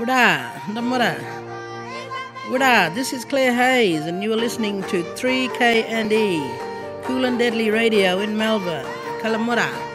Uda, Namura. Uda, this is Claire Hayes, and you are listening to 3KNE, Cool and Deadly Radio in Melbourne. Kalamura.